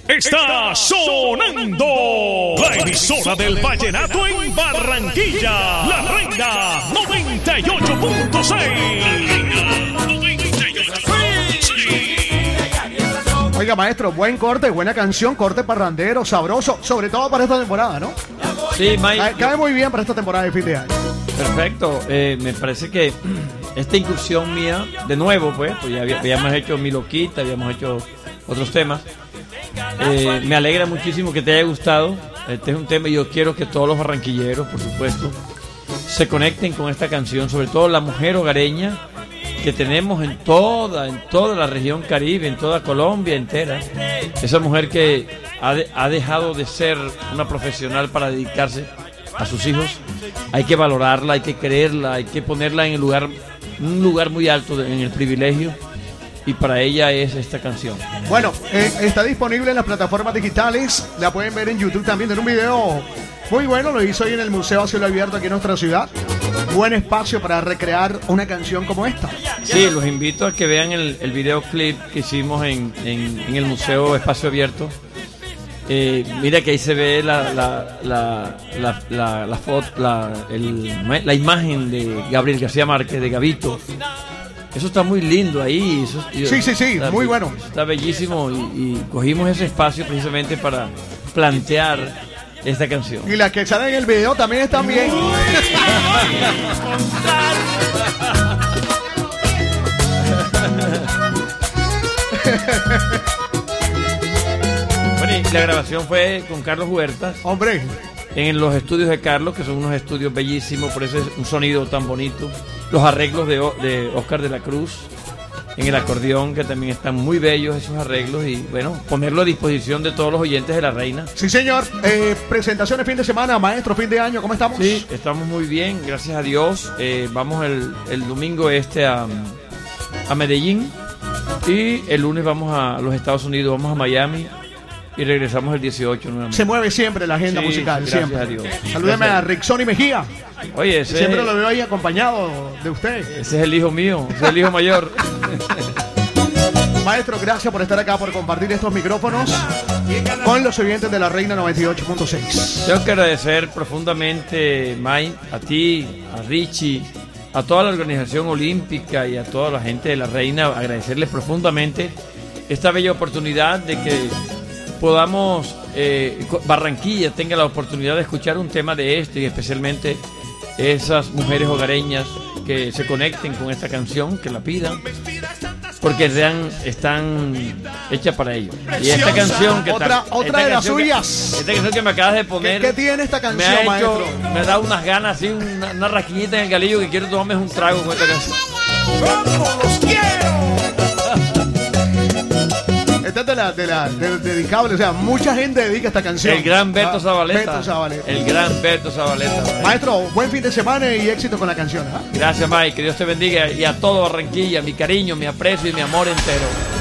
Está sonando la emisora del vallenato en Barranquilla, La Reina 98.6. Oiga, maestro, buen corte, buena canción, corte parrandero, sabroso, sobre todo para esta temporada, ¿no? Sí, Mike. Cae muy bien para esta temporada de fin de año. Perfecto. Me parece que esta incursión mía, de nuevo, pues ya habíamos hecho Mi Loquita, habíamos hecho otros temas. Me alegra muchísimo que te haya gustado. Este es un tema y yo quiero que todos los barranquilleros, por supuesto, se conecten con esta canción, sobre todo la mujer hogareña que tenemos en toda la región Caribe, en toda Colombia entera. Esa mujer que ha dejado de ser una profesional para dedicarse a sus hijos. Hay que valorarla, hay que quererla, hay que ponerla en un lugar muy alto en el privilegio. Y para ella es esta canción. Bueno, está disponible en las plataformas digitales. La pueden ver en YouTube también. En un video muy bueno, lo hizo hoy en el Museo a Cielo Abierto aquí en nuestra ciudad. Buen espacio para recrear una canción como esta. Sí, los invito a que vean el videoclip que hicimos en el Museo Espacio Abierto. Mira que ahí se ve la foto, la imagen de Gabriel García Márquez, de Gabito. Eso está muy lindo ahí. Sí, muy bueno. Está bellísimo y cogimos ese espacio precisamente para plantear esta canción. Y las que salen en el video también están bien. Bueno, y la grabación fue con Carlos Huertas. Hombre. En los estudios de Carlos, que son unos estudios bellísimos, por eso es un sonido tan bonito. Los arreglos de Oscar de la Cruz en el acordeón, que también están muy bellos esos arreglos. Y bueno, ponerlo a disposición de todos los oyentes de La Reina. Sí, señor. Presentaciones fin de semana, maestro, fin de año, ¿cómo estamos? Sí, estamos muy bien, gracias a Dios. Vamos el domingo a Medellín. Y el lunes vamos a los Estados Unidos, vamos a Miami. Y regresamos el 18 nuevamente. Se mueve siempre la agenda musical, gracias siempre. A Dios. Salúdeme a Rickson y Mejía. Oye, siempre lo veo ahí acompañado de usted. Ese es el hijo mío, ese es el hijo mayor. Maestro, gracias por estar acá, por compartir estos micrófonos con los oyentes de La Reina 98.6. Tengo que agradecer profundamente, Mike, a ti, a Richie, a toda la organización olímpica y a toda la gente de La Reina, agradecerles profundamente esta bella oportunidad de que podamos, Barranquilla tenga la oportunidad de escuchar un tema de esto, y especialmente esas mujeres hogareñas que se conecten con esta canción, que la pidan, porque están hechas para ello. Y esta canción que otra de las suyas. Esta canción que me acabas de poner, ¿Qué tiene esta canción, maestro? Me ha dado unas ganas, así, una rasquiñita en el galillo, que quiero tomarme un trago con esta canción. ¡Cómo los quiero! Esta es del dedicable, o sea, mucha gente dedica esta canción. El gran Beto Zabaleta. El gran Beto Zabaleta. Maestro, buen fin de semana y éxito con la canción. Gracias, Mike, que Dios te bendiga, y a todo Barranquilla, mi cariño, mi aprecio y mi amor entero.